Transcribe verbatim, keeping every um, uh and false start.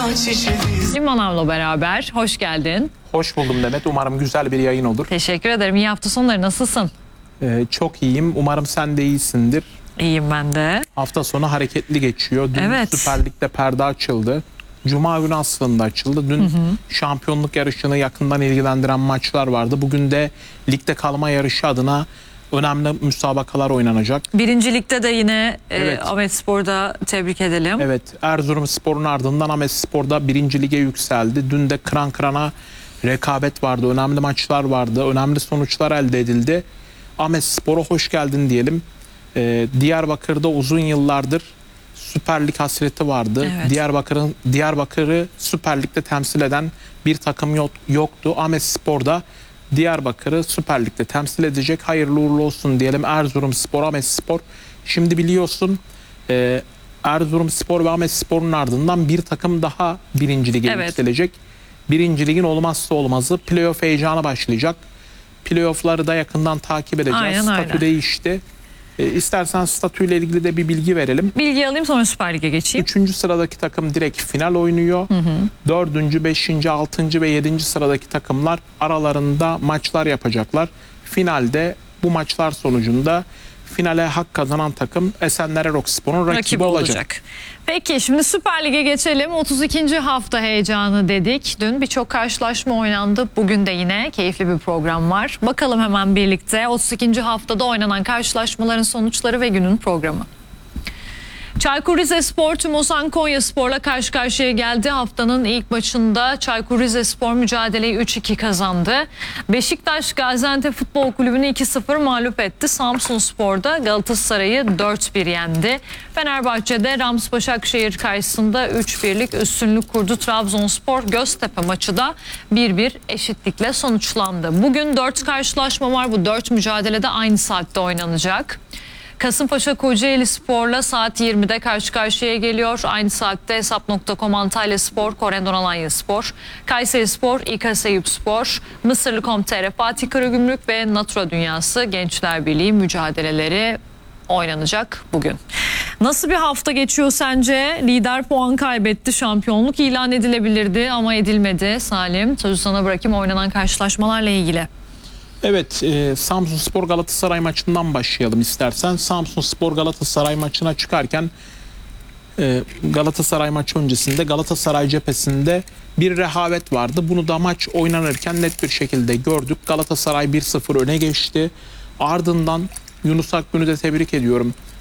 Limonav'la beraber hoş geldin. Hoş buldum Demet. Umarım güzel bir yayın olur. Teşekkür ederim. İyi hafta sonları, nasılsın? Ee, çok iyiyim. Umarım sen de iyisindir. İyiyim ben de. Hafta sonu hareketli geçiyor. Dün Evet. Süper Lig'de perde açıldı. Cuma günü aslında açıldı. Dün hı hı. şampiyonluk yarışını yakından ilgilendiren maçlar vardı. Bugün de ligde kalma yarışı adına önemli müsabakalar oynanacak. Birincilikte de yine Evet. e, Ahmetspor'da tebrik edelim. Evet, Erzurumspor'un ardından Ahmetspor'da birinci lige yükseldi. Dün de kıran kırana rekabet vardı. Önemli maçlar vardı. Önemli sonuçlar elde edildi. Ahmetspor'a hoş geldin diyelim. Ee, Diyarbakır'da uzun yıllardır Süper Lig hasreti vardı. Evet. Diyarbakır'ın Diyarbakır'ı Süper Lig'de temsil eden bir takım yok, yoktu. Ahmetspor'da Diyarbakır'ı Süper Lig'de temsil edecek. Hayırlı uğurlu olsun diyelim. Erzurumspor, Ahmetspor. Şimdi biliyorsun e, Erzurumspor ve Ahmetspor'un ardından bir takım daha birinci lige Evet. yükselecek. Birinci ligin olmazsa olmazı playoff heyecanı başlayacak. Playoff'ları da yakından takip edeceğiz. Aynen, Statü aynen. değişti. E, istersen statüyle ilgili de bir bilgi verelim. Bilgi alayım, sonra Süper Lig'e geçeyim. Üçüncü sıradaki takım direkt final oynuyor. Hı hı. Dördüncü, beşinci, altıncı ve yedinci sıradaki takımlar aralarında maçlar yapacaklar. Finalde bu maçlar sonucunda finale hak kazanan takım Esenler Erokspor'un rakibi, Rakibi olacak. olacak. Peki şimdi Süper Lig'e geçelim. otuz ikinci hafta heyecanı dedik. Dün birçok karşılaşma oynandı. Bugün de yine keyifli bir program var. Bakalım hemen birlikte otuz ikinci haftada oynanan karşılaşmaların sonuçları ve günün programı. Çaykur Rizespor Tümosan Konyaspor'la karşı karşıya geldi. Haftanın ilk maçında Çaykur Rizespor mücadeleyi üç iki kazandı. Beşiktaş Gaziantep Futbol Kulübü'nü iki sıfır mağlup etti. Samsunspor'da Galatasaray'ı dört bir yendi. Fenerbahçe'de Rams Başakşehir karşısında üç birlik üstünlük kurdu. Trabzonspor Göztepe maçı da bir bir eşitlikle sonuçlandı. Bugün dört karşılaşma var. Bu dört mücadelede aynı saatte oynanacak. Kasımpaşa Kocaeli Spor'la saat yirmide karşı karşıya geliyor. Aynı saatte hesap nokta com Antalya Spor, Korendon Alanya Spor, Kayseri Spor, İKS Eyüp Spor, Mısırlı Kom.tr, Fatih Karagümrük ve Natura Dünyası Gençler Birliği mücadeleleri oynanacak bugün. Nasıl bir hafta geçiyor sence? Lider puan kaybetti. Şampiyonluk ilan edilebilirdi ama edilmedi. Salim, sözü sana bırakayım oynanan karşılaşmalarla ilgili. Evet, e, Samsunspor Galatasaray maçından başlayalım istersen. Samsunspor Galatasaray maçına çıkarken e, Galatasaray maçı öncesinde Galatasaray cephesinde bir rehavet vardı. Bunu da maç oynanırken net bir şekilde gördük. Galatasaray bir sıfır öne geçti. Ardından Yunus Akgün'ü de tebrik ediyorum.